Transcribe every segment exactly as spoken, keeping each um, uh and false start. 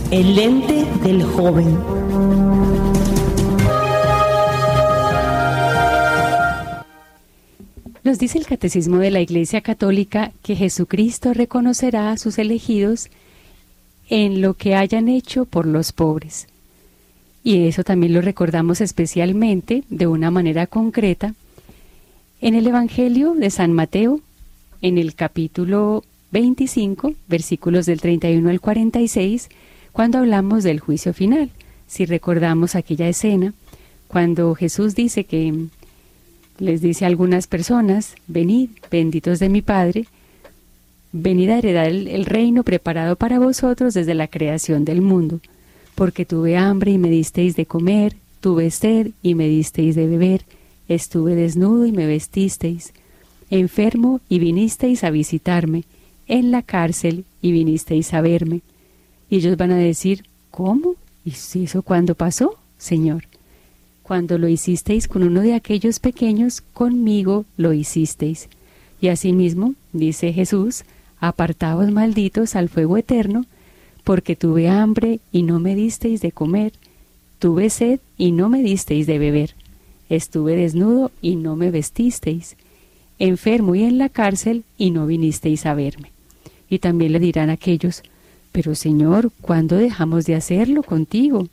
El lente del joven. Nos dice el Catecismo de la Iglesia Católica que Jesucristo reconocerá a sus elegidos en lo que hayan hecho por los pobres. Y eso también lo recordamos especialmente, de una manera concreta, en el Evangelio de San Mateo, en el capítulo veinticinco, versículos del treinta y uno al cuarenta y seis, cuando hablamos del juicio final. Si recordamos aquella escena, cuando Jesús dice que les dice a algunas personas: venid, benditos de mi Padre, venid a heredar el, el reino preparado para vosotros desde la creación del mundo, porque tuve hambre y me disteis de comer, tuve sed y me disteis de beber, estuve desnudo y me vestisteis, enfermo y vinisteis a visitarme, en la cárcel y vinisteis a verme. Y ellos van a decir: ¿cómo? ¿Y eso cuándo pasó, Señor? Cuando lo hicisteis con uno de aquellos pequeños, conmigo lo hicisteis. Y asimismo, dice Jesús: apartaos, malditos, al fuego eterno, porque tuve hambre y no me disteis de comer, tuve sed y no me disteis de beber, estuve desnudo y no me vestisteis, enfermo y en la cárcel y no vinisteis a verme. Y también le dirán aquellos: pero Señor, ¿cuándo dejamos de hacerlo contigo?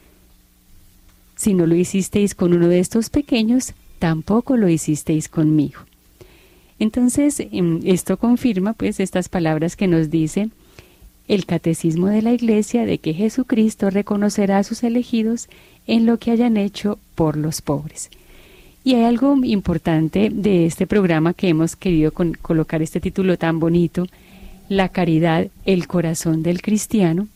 Si no lo hicisteis con uno de estos pequeños, tampoco lo hicisteis conmigo. Entonces, esto confirma pues estas palabras que nos dice el Catecismo de la Iglesia, de que Jesucristo reconocerá a sus elegidos en lo que hayan hecho por los pobres. Y hay algo importante de este programa que hemos querido con, colocar este título tan bonito: la caridad, el corazón del cristiano,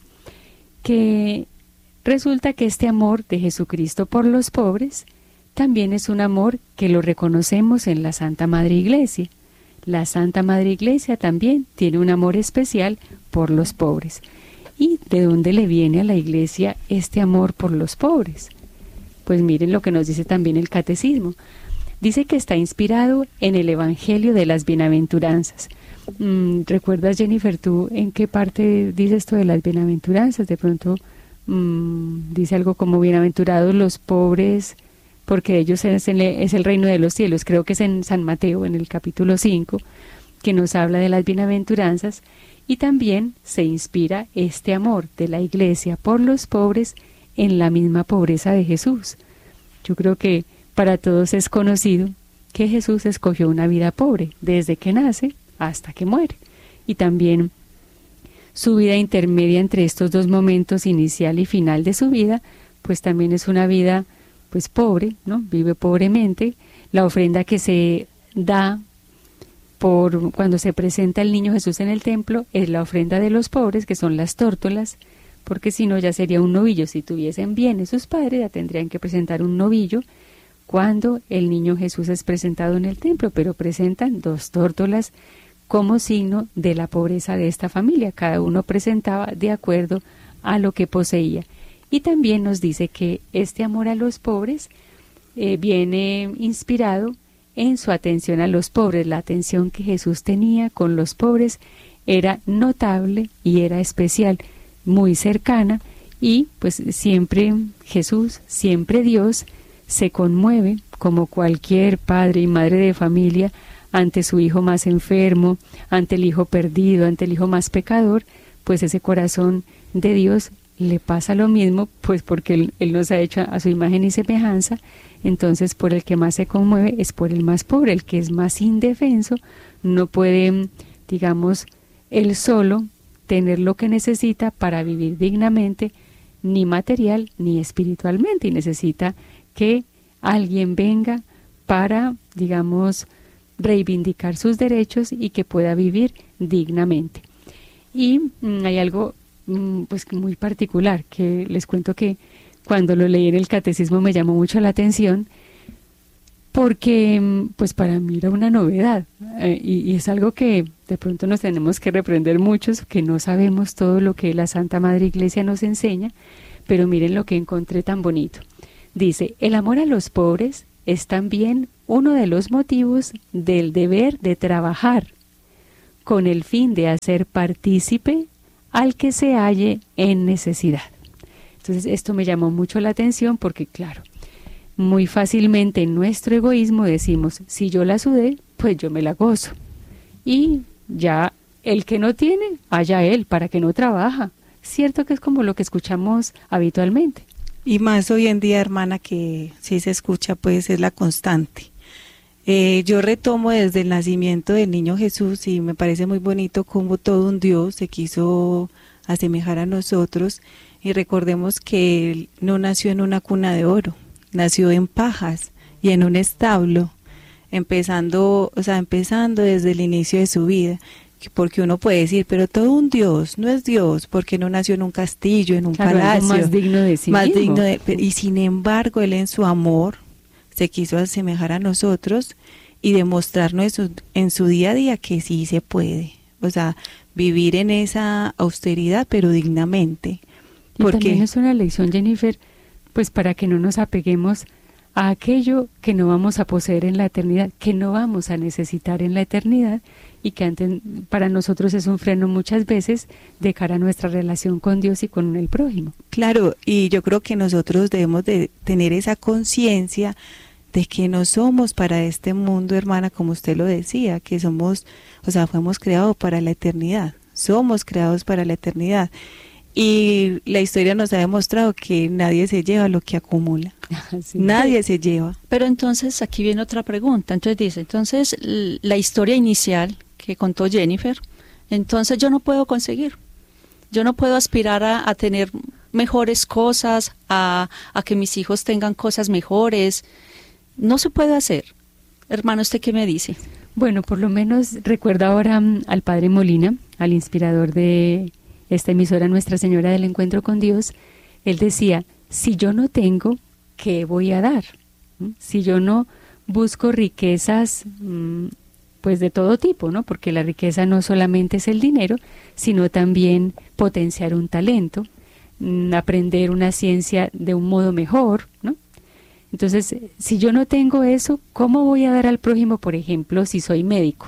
que resulta que este amor de Jesucristo por los pobres también es un amor que lo reconocemos en la Santa Madre Iglesia. La Santa Madre Iglesia también tiene un amor especial por los pobres. ¿Y de dónde le viene a la Iglesia este amor por los pobres? Pues miren lo que nos dice también el Catecismo. Dice que está inspirado en el Evangelio de las Bienaventuranzas. Mm, ¿Recuerdas, Jennifer, tú en qué parte dice esto de las bienaventuranzas? De pronto mm, dice algo como: bienaventurados los pobres, porque ellos es el, es el reino de los cielos. Creo que es en San Mateo, en el capítulo cinco, que nos habla de las bienaventuranzas. Y también se inspira este amor de la Iglesia por los pobres en la misma pobreza de Jesús. Yo creo que para todos es conocido que Jesús escogió una vida pobre desde que nace hasta que muere. Y también su vida intermedia entre estos dos momentos, inicial y final de su vida, pues también es una vida pues pobre, ¿no? Vive pobremente. La ofrenda que se da por cuando se presenta el niño Jesús en el templo es la ofrenda de los pobres, que son las tórtolas, porque si no ya sería un novillo. Si tuviesen bienes sus padres, ya tendrían que presentar un novillo cuando el niño Jesús es presentado en el templo, pero presentan dos tórtolas como signo de la pobreza de esta familia. Cada uno presentaba de acuerdo a lo que poseía. Y también nos dice que este amor a los pobres eh, viene inspirado en su atención a los pobres. La atención que Jesús tenía con los pobres era notable y era especial, muy cercana, y pues siempre Jesús, siempre Dios, se conmueve como cualquier padre y madre de familia ante su hijo más enfermo, ante el hijo perdido, ante el hijo más pecador. Pues ese corazón de Dios le pasa lo mismo, pues porque él, él nos ha hecho a su imagen y semejanza. Entonces por el que más se conmueve es por el más pobre, el que es más indefenso, no puede, digamos, él solo tener lo que necesita para vivir dignamente, ni material ni espiritualmente, y necesita que alguien venga para, digamos, reivindicar sus derechos y que pueda vivir dignamente. Y mm, hay algo mm, pues muy particular que les cuento, que cuando lo leí en el catecismo me llamó mucho la atención, porque mm, pues para mí era una novedad, eh, y, y es algo que de pronto nos tenemos que reprender muchos, que no sabemos todo lo que la Santa Madre Iglesia nos enseña, pero miren lo que encontré tan bonito. Dice: el amor a los pobres es también uno de los motivos del deber de trabajar, con el fin de hacer partícipe al que se halle en necesidad. Entonces esto me llamó mucho la atención porque, claro, muy fácilmente en nuestro egoísmo decimos, si yo la sudé, pues yo me la gozo. Y ya el que no tiene, allá él, para que no trabaja. Cierto que es como lo que escuchamos habitualmente. Y más hoy en día, hermana, que si se escucha, pues es la constante. Eh, yo retomo desde el nacimiento del niño Jesús y me parece muy bonito cómo todo un Dios se quiso asemejar a nosotros, y recordemos que él no nació en una cuna de oro, nació en pajas y en un establo, empezando, o sea, empezando desde el inicio de su vida. Porque uno puede decir, pero todo un Dios no es Dios, porque no nació en un castillo, en un claro, palacio, algo más digno de sí más mismo. digno de, y sin embargo él en su amor se quiso asemejar a nosotros y demostrarnos en su, en su día a día que sí se puede, o sea, vivir en esa austeridad pero dignamente. Y Porque también es una lección, Jennifer, pues para que no nos apeguemos a aquello que no vamos a poseer en la eternidad, que no vamos a necesitar en la eternidad, y que antes, para nosotros es un freno muchas veces de cara a nuestra relación con Dios y con el prójimo. Claro, y yo creo que nosotros debemos de tener esa conciencia de que no somos para este mundo, hermana, como usted lo decía, que somos, o sea, fuimos creados para la eternidad, somos creados para la eternidad. Y la historia nos ha demostrado que nadie se lleva lo que acumula. Sí. Nadie se lleva. Pero entonces aquí viene otra pregunta. Entonces dice, entonces la historia inicial que contó Jennifer, entonces yo no puedo conseguir. Yo no puedo aspirar a, a tener mejores cosas, a, a que mis hijos tengan cosas mejores. No se puede hacer. Hermano, ¿usted qué me dice? Bueno, por lo menos recuerdo ahora um, al Padre Molina, al inspirador de esta emisora Nuestra Señora del Encuentro con Dios. Él decía, si yo no tengo, ¿qué voy a dar? ¿Mm? Si yo no busco riquezas, mmm, pues de todo tipo, ¿no? Porque la riqueza no solamente es el dinero, sino también potenciar un talento, mmm, aprender una ciencia de un modo mejor, ¿no? Entonces, si yo no tengo eso, ¿cómo voy a dar al prójimo, por ejemplo, si soy médico?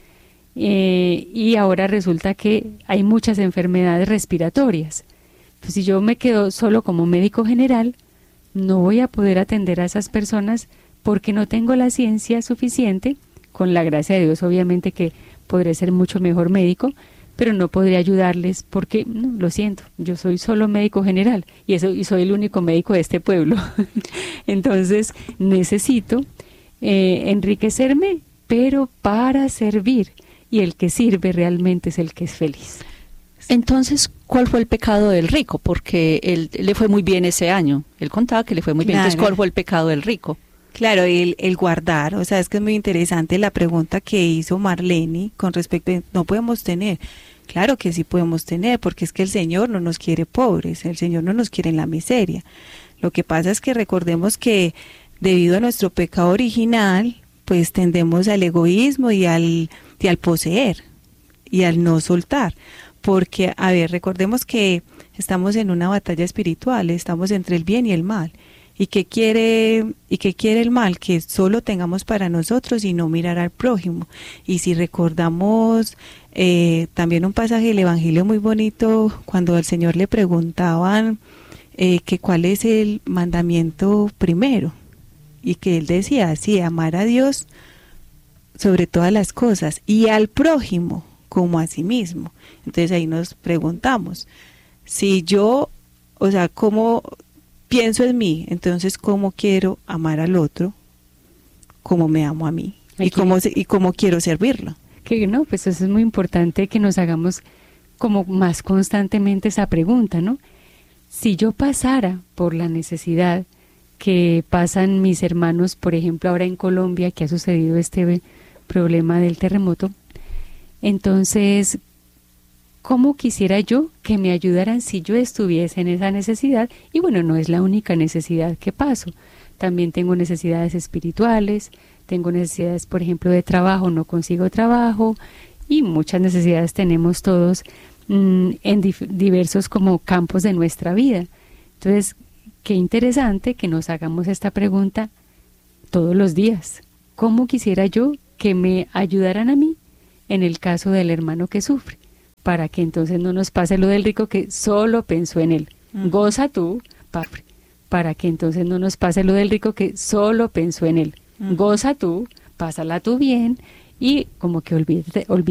Eh, y ahora resulta que hay muchas enfermedades respiratorias. Pues si yo me quedo solo como médico general, no voy a poder atender a esas personas porque no tengo la ciencia suficiente. Con la gracia de Dios, obviamente que podré ser mucho mejor médico, pero no podré ayudarles porque, no, lo siento, yo soy solo médico general y eso y soy el único médico de este pueblo. Entonces necesito eh, enriquecerme, pero para servir. Y el que sirve realmente es el que es feliz. Entonces, ¿cuál fue el pecado del rico? Porque él le fue muy bien ese año. Él contaba que le fue muy bien. Claro. Entonces, ¿cuál fue el pecado del rico? Claro, el, el guardar. O sea, es que es muy interesante la pregunta que hizo Marlene con respecto a no podemos tener. Claro que sí podemos tener, porque es que el Señor no nos quiere pobres, el Señor no nos quiere en la miseria. Lo que pasa es que recordemos que debido a nuestro pecado original, pues tendemos al egoísmo y al, y al poseer y al no soltar. Porque, a ver, recordemos que estamos en una batalla espiritual, estamos entre el bien y el mal. ¿Y qué quiere, y qué quiere el mal? Que solo tengamos para nosotros y no mirar al prójimo. Y si recordamos eh, también un pasaje del Evangelio muy bonito, cuando al Señor le preguntaban eh, que cuál es el mandamiento primero, y que Él decía, sí, amar a Dios sobre todas las cosas y al prójimo como a sí mismo. Entonces ahí nos preguntamos, si yo, o sea, ¿cómo pienso en mí? Entonces, ¿cómo quiero amar al otro? ¿Cómo me amo a mí? ¿Y cómo, y cómo quiero servirlo? Que no, pues eso es muy importante que nos hagamos como más constantemente esa pregunta, ¿no? Si yo pasara por la necesidad que pasan mis hermanos, por ejemplo, ahora en Colombia, que ha sucedido este problema del terremoto, entonces, ¿cómo quisiera yo que me ayudaran si yo estuviese en esa necesidad? Y bueno, no es la única necesidad que paso. También tengo necesidades espirituales, tengo necesidades, por ejemplo, de trabajo, no consigo trabajo, y muchas necesidades tenemos todos mmm, en dif- diversos como campos de nuestra vida. Entonces, qué interesante que nos hagamos esta pregunta todos los días. ¿Cómo quisiera yo que me ayudaran a mí en el caso del hermano que sufre? para que entonces no nos pase lo del rico que solo pensó en él. Ujú. Goza tú, pobre, para que entonces no nos pase lo del rico que solo pensó en él. Ujú. Goza tú, pásala tú bien y como que olvídate, olvídate